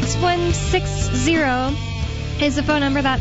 603-283-6160 is the phone number. That's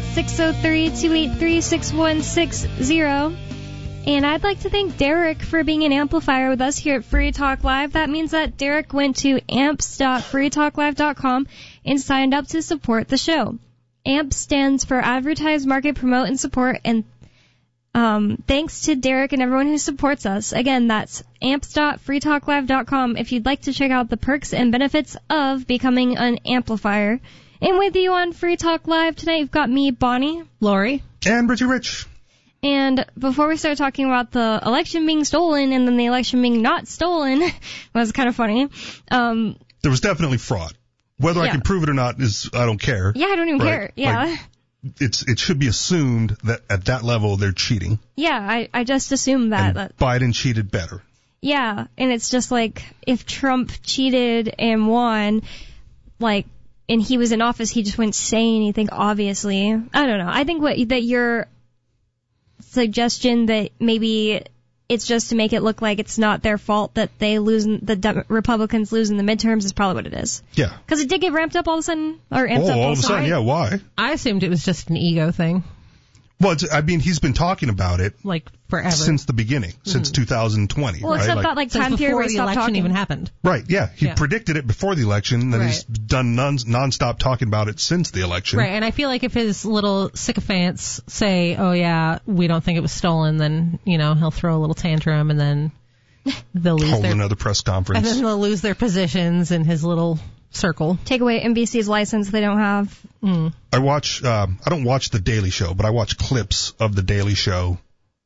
603-283-6160. And I'd like to thank Derek for being an amplifier with us here at Free Talk Live. That means that Derek went to amps.freetalklive.com and signed up to support the show. AMP stands for Advertise, Market, Promote, and Support, and thanks to Derek and everyone who supports us. Again, that's amps.freetalklive.com if you'd like to check out the perks and benefits of becoming an amplifier. And with you on Free Talk Live tonight, you've got me, Bonnie, Lori, and Richie Rich. And before we start talking about the election being stolen and then the election being not stolen, was kind of funny. There was definitely fraud. Whether I can prove it or not I don't care. Yeah, I don't even care. Yeah. Like, it should be assumed that at that level they're cheating. Yeah, I just assumed that. And Biden cheated better. Yeah, and it's just like if Trump cheated and won, like, and he was in office, he just wouldn't say anything, obviously. I don't know. I think that your suggestion that maybe it's just to make it look like it's not their fault that they Republicans lose in the midterms is probably what it is. Yeah. Because it did get ramped up all of a sudden, or amped up all of a sudden. Yeah, why? I assumed it was just an ego thing. Well, he's been talking about it like forever since the beginning, since 2020. Well, except that time period where the election even happened. Right. Yeah, he predicted it before the election, and he's done nonstop talking about it since the election. Right. And I feel like if his little sycophants say, "Oh yeah, we don't think it was stolen," then he'll throw a little tantrum, and then they'll lose another press conference, and then they'll lose their positions in his little circle. Take away NBC's license they don't have. I don't watch The Daily Show, but I watch clips of The Daily Show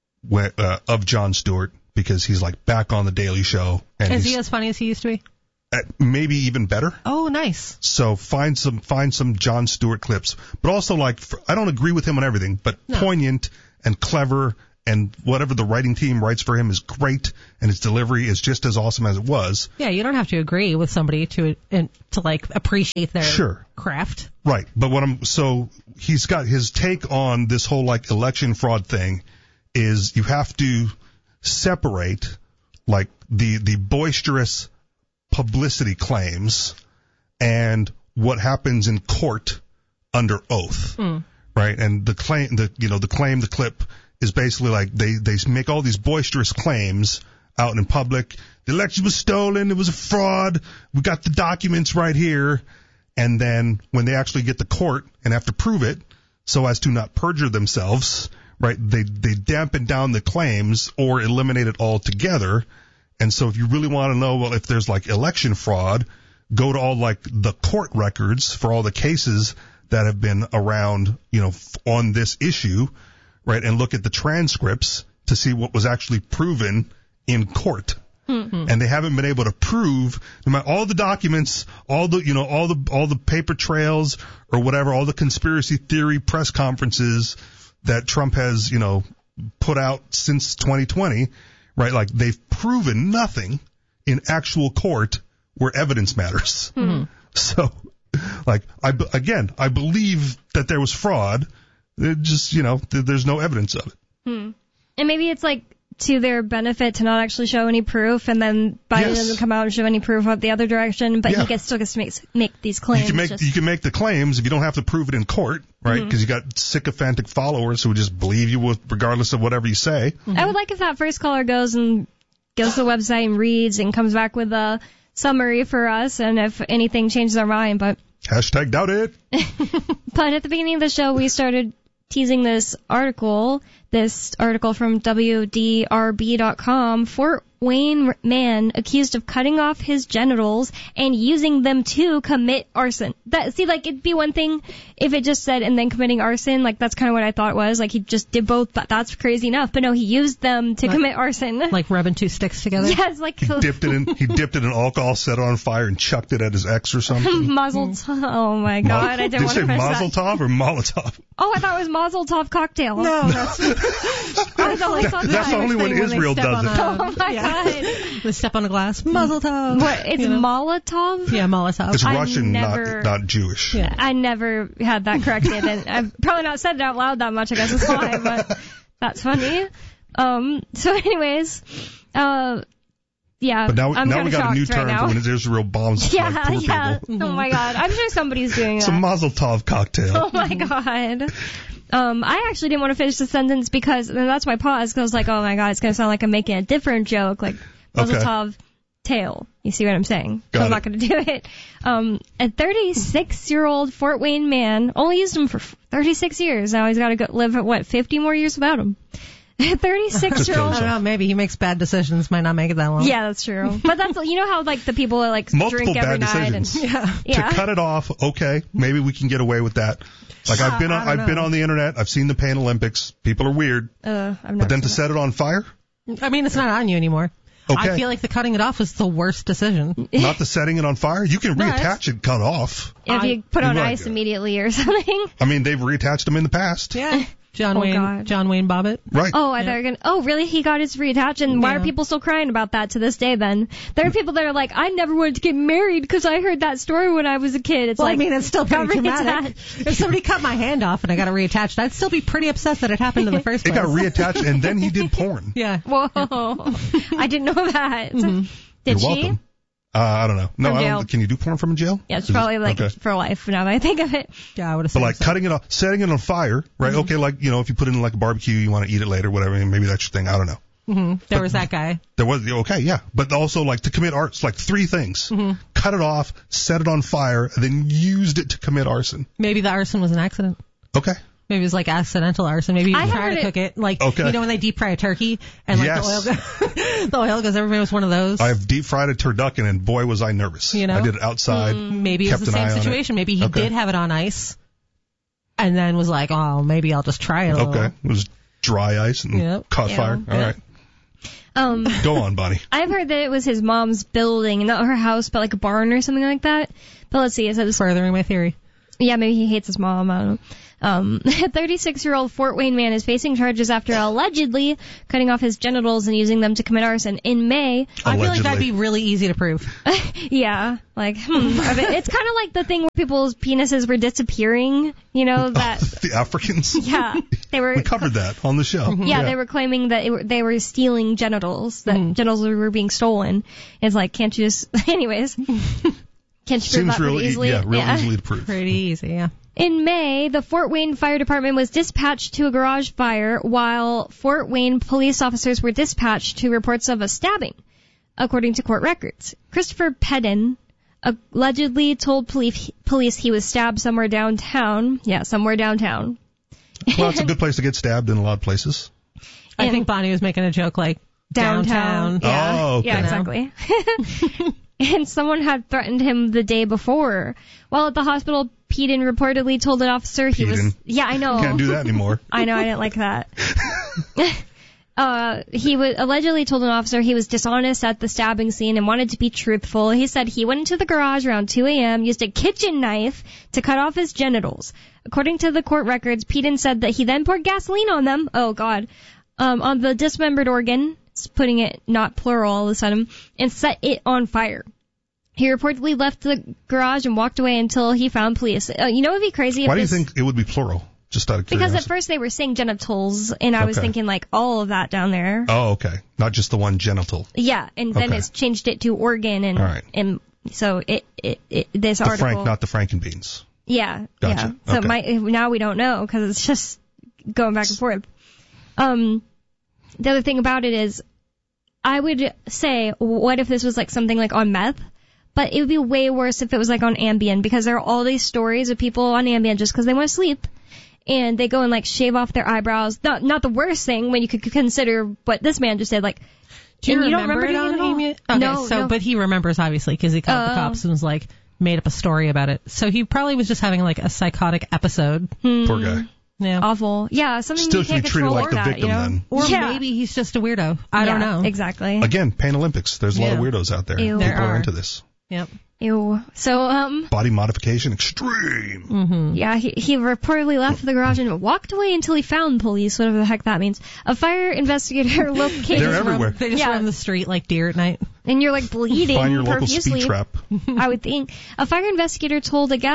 of Jon Stewart because he's like back on The Daily Show. And is he as funny as he used to be? Maybe even better. Oh, nice. So find some Jon Stewart clips, but also I don't agree with him on everything, but poignant and clever. And whatever the writing team writes for him is great, and his delivery is just as awesome as it was. Yeah, you don't have to agree with somebody to appreciate their craft. Right, but so he's got his take on this whole election fraud thing is you have to separate the boisterous publicity claims and what happens in court under oath. Right, and the clip is basically they make all these boisterous claims out in public. The election was stolen. It was a fraud. We got the documents right here. And then when they actually get to court and have to prove it so as to not perjure themselves, right, they dampen down the claims or eliminate it altogether. And so if you really want to know, if there's election fraud, go to all the court records for all the cases that have been around, on this issue. Right, and look at the transcripts to see what was actually proven in court. Mm-hmm. And they haven't been able to prove all the documents, all the paper trails or whatever, all the conspiracy theory press conferences that Trump has, put out since 2020, right? They've proven nothing in actual court where evidence matters. Mm-hmm. So, I believe that there was fraud. It just, there's no evidence of it. And maybe it's to their benefit to not actually show any proof, and then Biden doesn't come out and show any proof of the other direction, but he still gets to make these claims. You can make the claims if you don't have to prove it in court, right? Because you got sycophantic followers who just believe you regardless of whatever you say. I would like if that first caller goes to the website and reads and comes back with a summary for us, and if anything changes our mind, but... #doubt it. But at the beginning of the show, we started teasing this article from WDRB.com. Fort Wayne man accused of cutting off his genitals and using them to commit arson. It'd be one thing if it just said, and then committing arson. That's kind of what I thought it was. He just did both, but that's crazy enough. But no, he used them to commit arson. Like rubbing two sticks together? Yes, he dipped it in alcohol, set it on fire, and chucked it at his ex or something. Mazel tov. Oh my God, I didn't want to finish that. Did you say Mazel tov or Molotov? Oh, I thought it was Mazel tov cocktail. No, that's the only one Israel does it. Oh my God. They step on a glass. Mazel tov. What? It's Molotov? Yeah, Molotov. It's Russian, not Jewish. Yeah. I never had that corrected, and I've probably not said it out loud that much. I guess it's why, but that's funny. So anyways, Yeah, But now I'm we got shocked a new term right now. for when Israel bombs Yeah, like, poor yeah. people. Oh my God, I'm sure somebody's doing It's a that. Mazel Tov cocktail. Oh my God. I actually didn't want to finish the sentence because, and that's my pause, because I was like, oh my God, it's going to sound like I'm making a different joke, like Mazel Okay. Tov tail. You see what I'm saying? Got So I'm it. not going to do it. A 36-year-old Fort Wayne man only used him for 36 years. Now he's got to go live, 50 more years without him. A 36-year-old. I don't know, maybe he makes bad decisions, might not make it that long. Yeah, that's true. But that's, you know how like the people that like Multiple drink every bad night decisions. and yeah. To cut it off, okay, maybe we can get away with that. Like I've been on the internet, I've seen the Pan Olympics. People are weird. I've never But then to seen set it on fire? I mean, it's not on you anymore. Okay. I feel like the cutting it off was the worst decision. Not the setting it on fire? You can reattach it, cut off. it. If you put on Right. ice immediately or something. I mean, they've reattached them in the past. Yeah. John Oh, Wayne God. Bobbitt. Right. Oh, I thought you were gonna. Oh, really? He got his reattached, and why are Yeah. people still crying about that to this day? Then there are people that are like, I never wanted to get married because I heard that story when I was a kid. It's Well, like, I mean, it's still pretty got traumatic. If somebody cut my hand off and I got it reattached, I'd still be pretty upset that it happened in the first It place. got reattached, and then he did porn. Yeah. Whoa, I didn't know that. Mm-hmm. Did You're she? welcome. I don't know. No, From I jail. don't. Can you do porn from jail? Yeah, it's Is it- probably like okay. for life now that I think of it. Yeah, I would have But said like so. cutting it off, setting it on fire, right? Mm-hmm. Okay, like, if you put it in like a barbecue, you want to eat it later, whatever, maybe that's your thing. I don't know. There was that guy. There was, okay, yeah. But also like to commit arson, like three things. Cut it off, set it on fire, and then used it to commit arson. Maybe the arson was an accident. Okay. Maybe it was like accidental arson. Maybe I you heard try to it- cook it. Like, Okay. you know when they deep fry a turkey and like Yes. the oil goes everywhere. It was one of those. I have deep fried a turducken, and boy, was I nervous. You know? I did it outside. Maybe it was kept the an eye same on it. situation. Maybe he Okay. did have it on ice and then was like, oh, maybe I'll just try it a little. Okay. It was dry ice and Yep. caught Yeah. fire. All right. Go on, Bonnie. I've heard that it was his mom's building, not her house, but like a barn or something like that. But let's see, it says, Furthering my theory. yeah, maybe he hates his mom, I don't know. A 36-year-old Fort Wayne man is facing charges after allegedly cutting off his genitals and using them to commit arson. In May, I feel like that'd Allegedly. be really easy to prove. yeah, like, I mean, it's kind of like the thing where people's penises were disappearing, you know, that, The Africans. yeah, they were, We covered that on the show. yeah, they were claiming that they were stealing genitals, that genitals were being stolen. It's like, can't you just, anyways, can't you prove Seems that real, pretty easily? real easily to prove. Pretty easy, yeah. In May, the Fort Wayne Fire Department was dispatched to a garage fire while Fort Wayne police officers were dispatched to reports of a stabbing, according to court records. Christopher Pedden allegedly told police he was stabbed somewhere downtown. Yeah, somewhere downtown. Well, it's a good place to get stabbed in a lot of places. I think Bonnie was making a joke like downtown. Yeah, Oh, okay. yeah, exactly. And someone had threatened him the day before. While at the hospital, Peden reportedly told an officer he was... Peden. Yeah, I know. Can't do that anymore. I know, I didn't like that. He allegedly told an officer he was dishonest at the stabbing scene and wanted to be truthful. He said he went into the garage around 2 a.m., used a kitchen knife to cut off his genitals. According to the court records, Peden said that he then poured gasoline on them. Oh, God. On the dismembered organ, putting it not plural all of a sudden, and set it on fire. He reportedly left the garage and walked away until he found police. You know what would be crazy? If Why do you this- think it would be plural? Just out of Because curiosity. at first they were saying genitals, and I was Okay. thinking like all of that down there. Oh, okay. Not just the one genital. Yeah, and then Okay. it's changed it to organ, and All right. and so it this The article. Frank, not the Frankenbeans. Yeah, Gotcha. yeah. So Okay. now we don't know because it's just going back and forth. The other thing about it is, I would say, what if this was like something like on meth? But it would be way worse if it was like on Ambien, because there are all these stories of people on Ambien just because they want to sleep. And they go and like shave off their eyebrows. Not the worst thing when you could consider what this man just did. Like, Do you and remember it doing on at all? Amy? Okay, No. but he remembers obviously because he called the cops and was like made up a story about it. So he probably was just having like a psychotic episode. Poor guy. Yeah. Awful. Yeah, something Still you should be can't treated control like the that, victim you know? then. Or Yeah. maybe he's just a weirdo. I don't know. Exactly. Again, Pan Olympics. There's a lot of Yeah. weirdos out there. Ew. People There are are. into this. Yep. Ew. So, Body modification extreme. yeah, he reportedly left the garage and walked away until he found police, whatever the heck that means. A fire investigator located They're everywhere. They just Yeah. roam the street like deer at night. And you're like bleeding Find your local profusely. speed trap. I would think. A fire investigator told a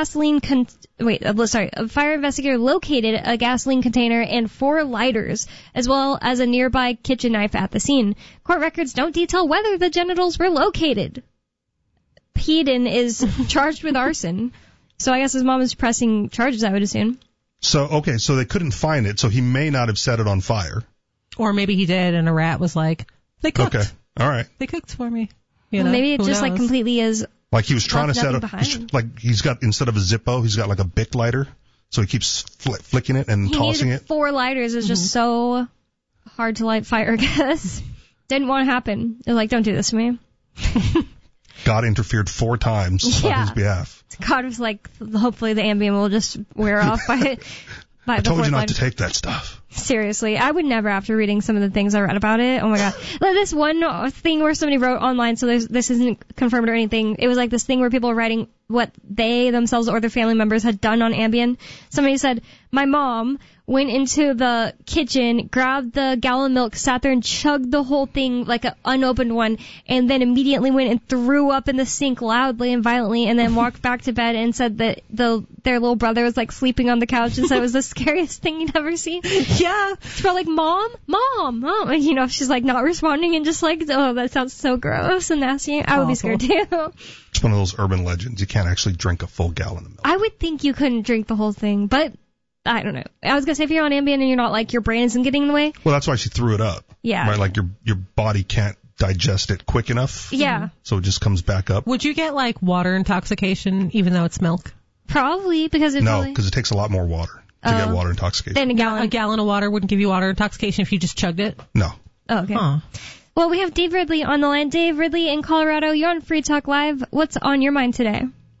fire investigator located a gasoline container and 4 lighters, as well as a nearby kitchen knife at the scene. Court records don't detail whether the genitals were located. Peden is charged with arson. So I guess his mom is pressing charges, I would assume. So they couldn't find it, so he may not have set it on fire. Or maybe he did, and a rat was like, they cooked. Okay, all right. They cooked for me. Well, maybe it Who just knows? like completely is. Like he was trying to set nothing up, behind. like he's got, instead of a Zippo, he's got like a Bic lighter, so he keeps flicking it and He tossing needed it. 4 lighters. It's just so hard to light fire, I guess. Didn't want to happen. They're like, don't do this to me. God interfered 4 times on Yeah. his behalf. God was like, hopefully the Ambien will just wear off by I the told you 4th not lighter. to take that stuff. Seriously, I would never, after reading some of the things I read about it. Oh my god. Like this one thing where somebody wrote online, so this isn't confirmed or anything. It was like this thing where people were writing what they themselves or their family members had done on Ambien. Somebody said, my mom went into the kitchen, grabbed the gallon of milk, sat there and chugged the whole thing like an unopened one, and then immediately went and threw up in the sink loudly and violently, and then walked back to bed and said that their little brother was like sleeping on the couch and said it was the scariest thing you'd ever seen. Yeah. She's probably like, Mom. And, you know, she's like not responding and just like, oh, that sounds so gross and nasty. I would be scared too. It's one of those urban legends. You can't actually drink a full gallon of milk. I would think you couldn't drink the whole thing, but I don't know. I was gonna say if you're on Ambien and you're not like your brain isn't getting in the way. Well, that's why she threw it up. Yeah. Right, like your body can't digest it quick enough. Yeah. So it just comes back up. Would you get like water intoxication even though it's milk? Probably because No, because it takes a lot more water to get water intoxication. then a gallon. A gallon of water wouldn't give you water intoxication if you just chugged it? No. Oh, okay. Huh. Well, we have Dave Ridley on the line. Dave Ridley in Colorado. You're on Free Talk Live. What's on your mind today?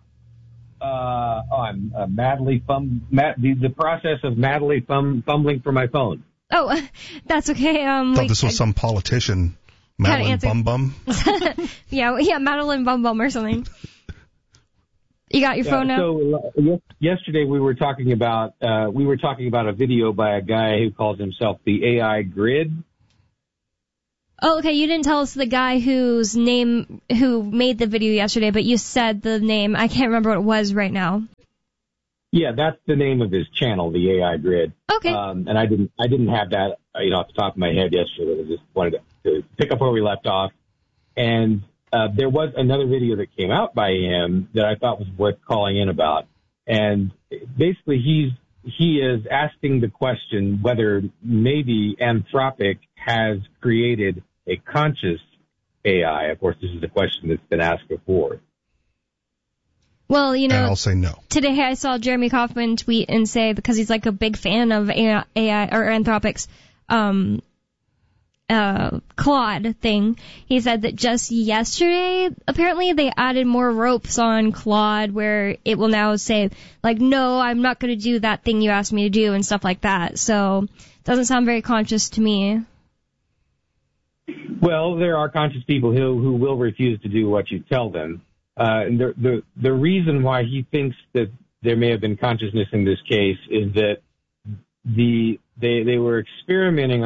I'm madly the process of madly fumbling for my phone. Oh, that's okay. Thought this was some politician, Madeline answer. Bum Bum. Yeah, Madeline Bum Bum or something. You got your phone now? So yesterday we were talking about a video by a guy who calls himself the AI Grid. Oh, okay. You didn't tell us the guy who made the video yesterday, but you said the name. I can't remember what it was right now. Yeah, that's the name of his channel, the AI Grid. Okay. And I didn't have that, off the top of my head yesterday. I just wanted to pick up where we left off. And there was another video that came out by him that I thought was worth calling in about. And basically he is asking the question whether maybe Anthropic has created a conscious AI. Of course, this is a question that's been asked before. Well, you And know, I'll say no. today I saw Jeremy Kauffman tweet and say, because he's like a big fan of AI or Anthropic's Claude thing, he said that just yesterday, apparently they added more ropes on Claude where it will now say, like, no, I'm not going to do that thing you asked me to do and stuff like that. So it doesn't sound very conscious to me. Well, there are conscious people who will refuse to do what you tell them. And the reason why he thinks that there may have been consciousness in this case is that they were experimenting